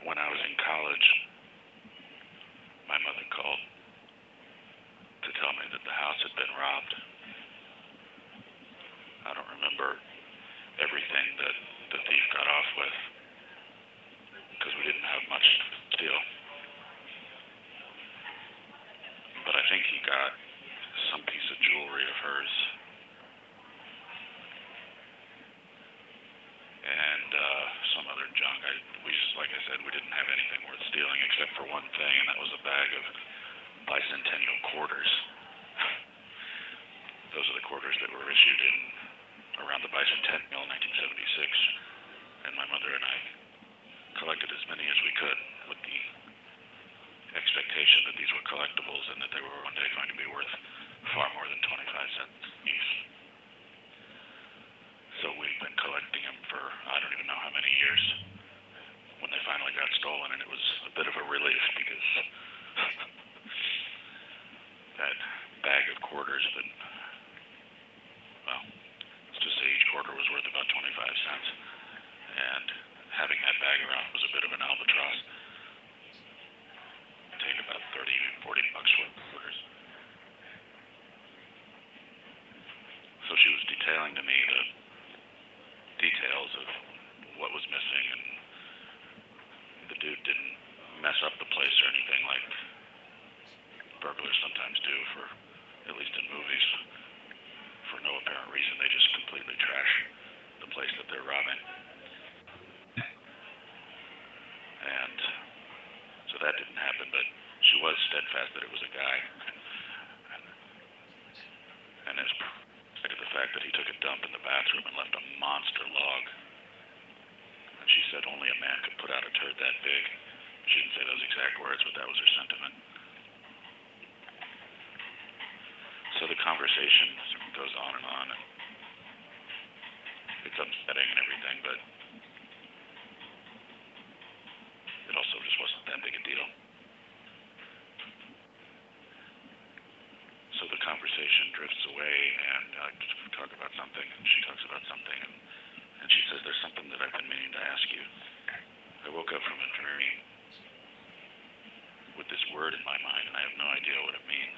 when I was in college, my mother called to tell me that the house had been robbed. I don't remember everything that the thief got off with because we didn't have much to steal. But I think he got some piece of jewelry of hers. And some other junk. Like I said, we didn't have anything worth stealing except for one thing, and that was a bag of bicentennial quarters. Those are the quarters that were issued in around the bicentennial in 1976. And my mother and I collected as many as we could with the expectation that these were collectibles and that they were one day going to be worth far more than 25 cents each. So we've been collecting them for I don't even know how many years when they finally got stolen, and it was a bit of a relief because that bag of quarters that, well, let's just say each quarter was worth about 25 cents, and having that bag around was a bit of an albatross. It take about 30, 40 bucks worth of quarters. So she was detailing to me the details of what was missing, and the dude didn't mess up the place or anything like burglars sometimes do, for at least in movies, for no apparent reason. They just completely trash the place that they're robbing. And so that didn't happen, but she was steadfast that it was a guy. And as to the fact that he took a dump in the bathroom and left a monster log. And she said only a man could put out a turd that big. She didn't say those exact words, but that was her sentiment. So the conversation goes on and on. It's upsetting and everything, but it also just wasn't that big a deal. So the conversation drifts away, and I talk about something, and she talks about something, and she says, there's something that I've been meaning to ask you. I woke up from a dream with this word in my mind, and I have no idea what it means.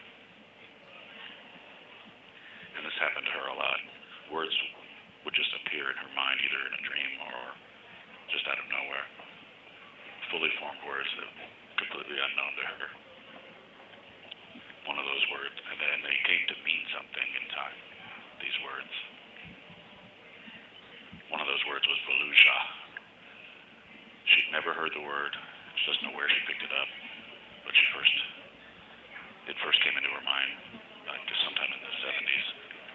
And this happened to her a lot. Words would just appear in her mind, either in a dream or just out of nowhere. Fully formed words that were completely unknown to her. One of those words, and then they came to mean something in time, these words. One of those words was Volusia. She'd never heard the word. She doesn't know where she picked it up, but it first came into her mind just sometime in the 70s.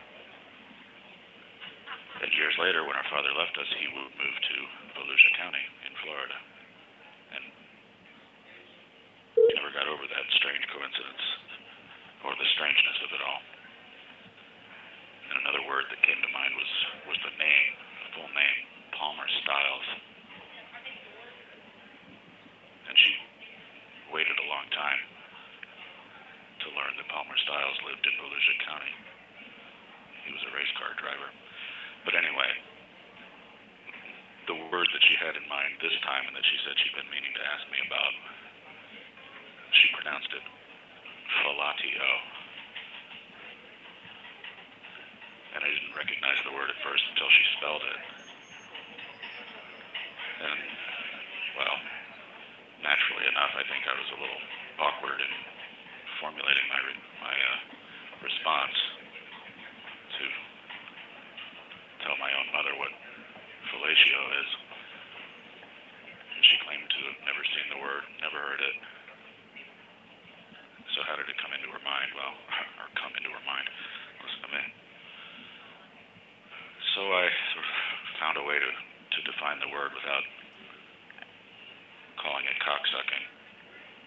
And years later, when our father left us, he moved to Volusia County in Florida. And he never got over that strange coincidence, or the strangeness of it all. And another word that came to mind was the name, the full name, Palmer Stiles. And she waited a long time to learn that Palmer Stiles lived in Volusia County. He was a race car driver. But anyway, the word that she had in mind this time, and that she said she'd been meaning to ask me about, she pronounced it fellatio. And I didn't recognize the word at first until she spelled it. And, well, naturally enough, I think I was a little awkward in formulating my response to tell my own mother what fellatio is. And she claimed to have never seen the word, never heard it. So how did it come into her mind? Well, or come into her mind? Listen to me. So I sort of found a way to define the word without calling it cocksucking.